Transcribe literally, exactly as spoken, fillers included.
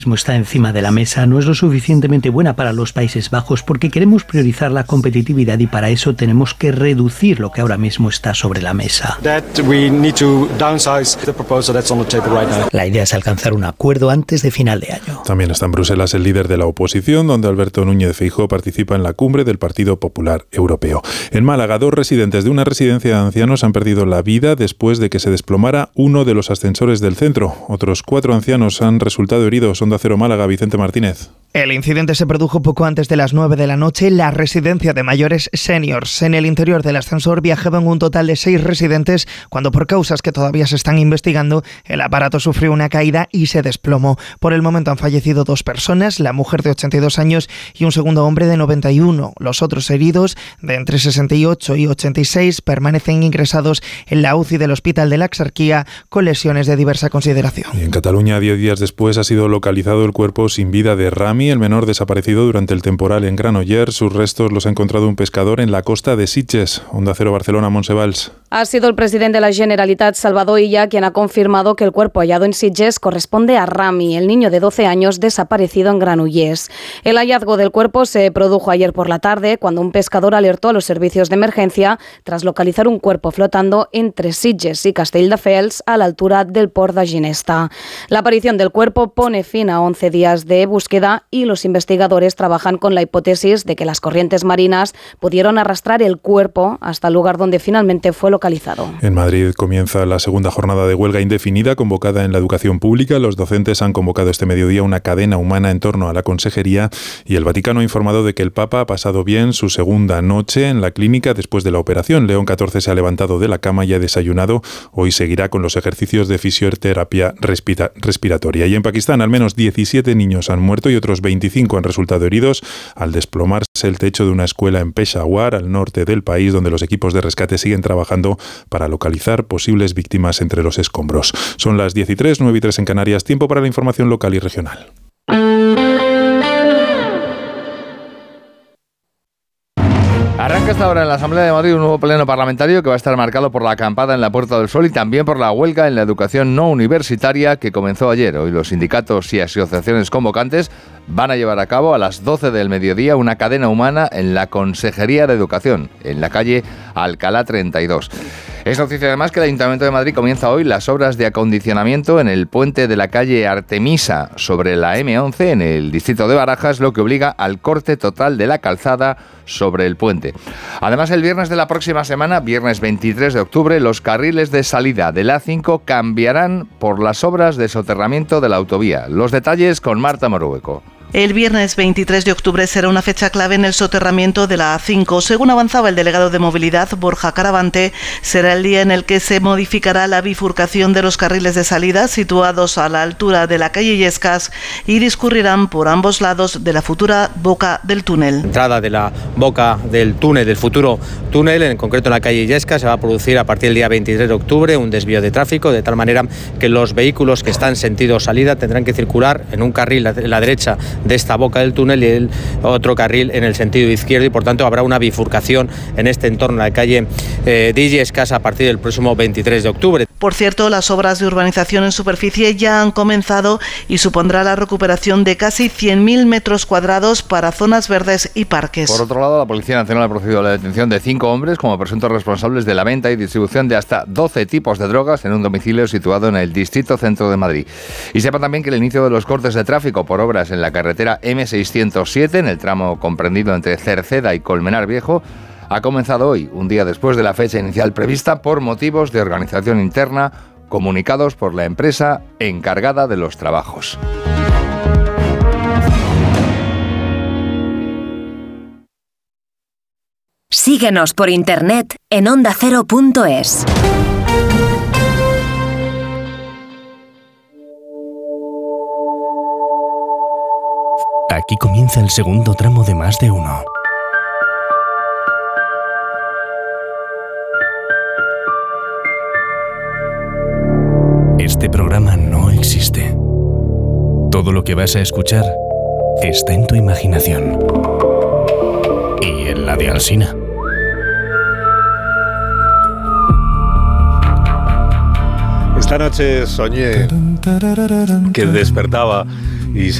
está encima de la mesa no es lo suficientemente buena para los Países Bajos porque queremos priorizar la competitividad y para eso tenemos que reducir lo que ahora mismo está sobre la mesa. La idea es alcanzar un acuerdo antes de final de año. También está en Bruselas el líder de la oposición, donde Alberto Núñez Feijóo participa en la cumbre del Partido Popular Europeo. En Málaga, dos residentes de una residencia de ancianos han perdido la vida después de que se desplomara uno de los ascensores del centro. Otros cuatro ancianos han resultado heridos. Onda Cero Málaga, Vicente Martínez. El incidente se produjo poco antes de las nueve de la noche en la residencia de mayores seniors. En el interior del ascensor viajaban un total de seis residentes cuando, por causas que todavía se están investigando, el aparato sufrió una caída y se desplomó. Por el momento han fallecido dos personas, la mujer de ochenta y dos años y un segundo hombre de noventa y uno. Los otros heridos, de entre sesenta y ocho y ochenta y seis, permanecen ingresados en la U C I del Hospital de la Exarquía con lesiones de diversa consideración. Y en Cataluña, diez días después, ha sido localizado el cuerpo sin vida de Rami, el menor desaparecido durante el temporal en Granollers. Sus restos los ha encontrado un pescador en la costa de Sitges. Onda Cero Barcelona, Montse Valls. Ha sido el presidente de la Generalitat, Salvador Illa, quien ha confirmado que el cuerpo hallado en Sitges corresponde a Rami, el niño de doce años desaparecido en Granollers. El hallazgo del cuerpo se produjo ayer por la tarde, cuando un pescador alertó a los servicios de emergencia tras localizar un cuerpo flotando entre Sitges y Castelldefels a la altura del Port de Ginesta. La aparición del cuerpo pone fin a once días de búsqueda y los investigadores trabajan con la hipótesis de que las corrientes marinas pudieron arrastrar el cuerpo hasta el lugar donde finalmente fue localizado. En Madrid comienza la segunda jornada de huelga indefinida convocada en la educación pública. Los docentes han convocado este mediodía una cadena humana en torno a la consejería y el Vaticano ha informado de que el Papa ha pasado bien su segunda noche en la clínica después de la operación. León catorce se ha levantado de la cama y ha desayunado. Hoy seguirá con los ejercicios de fisioterapia respira- respiratoria. Y en Pakistán al menos diecisiete niños han muerto y otros veinticinco han resultado heridos al desplomarse el techo de una escuela en Peshawar, al norte del país, donde los equipos de rescate siguen trabajando para localizar posibles víctimas entre los escombros. Son las diez y tres, nueve y tres en Canarias. Tiempo para la información local y regional. Arranca esta hora en la Asamblea de Madrid un nuevo pleno parlamentario que va a estar marcado por la acampada en la Puerta del Sol y también por la huelga en la educación no universitaria que comenzó ayer. Hoy los sindicatos y asociaciones convocantes van a llevar a cabo a las doce del mediodía una cadena humana en la Consejería de Educación, en la calle Alcalá treinta y dos. Es noticia además que el Ayuntamiento de Madrid comienza hoy las obras de acondicionamiento en el puente de la calle Artemisa sobre la eme once en el distrito de Barajas, lo que obliga al corte total de la calzada sobre el puente. Además, el viernes de la próxima semana, viernes veintitrés de octubre, los carriles de salida del A cinco cambiarán por las obras de soterramiento de la autovía. Los detalles con Marta Morueco. El viernes veintitrés de octubre será una fecha clave en el soterramiento de la A cinco. Según avanzaba el delegado de Movilidad, Borja Caravante, será el día en el que se modificará la bifurcación de los carriles de salida situados a la altura de la calle Illescas y discurrirán por ambos lados de la futura boca del túnel. Entrada de la boca del túnel, del futuro túnel, en concreto en la calle Illescas, se va a producir a partir del día veintitrés de octubre un desvío de tráfico, de tal manera que los vehículos que están en sentido salida tendrán que circular en un carril a la derecha de esta boca del túnel y el otro carril en el sentido izquierdo, y por tanto habrá una bifurcación en este entorno de la calle eh, de Illescas a partir del próximo veintitrés de octubre. Por cierto, las obras de urbanización en superficie ya han comenzado y supondrá la recuperación de casi cien mil metros cuadrados para zonas verdes y parques. Por otro lado, la Policía Nacional ha procedido a la detención de cinco hombres como presuntos responsables de la venta y distribución de hasta doce tipos de drogas en un domicilio situado en el distrito centro de Madrid. Y sepa también que el inicio de los cortes de tráfico por obras en la carretera eme seiscientos siete, en el tramo comprendido entre Cerceda y Colmenar Viejo, ha comenzado hoy, un día después de la fecha inicial prevista, por motivos de organización interna comunicados por la empresa encargada de los trabajos. Síguenos por internet en onda cero punto es. Aquí comienza el segundo tramo de Más de Uno. Este programa no existe. Todo lo que vas a escuchar está en tu imaginación. Y en la de Esta noche soñé que despertaba y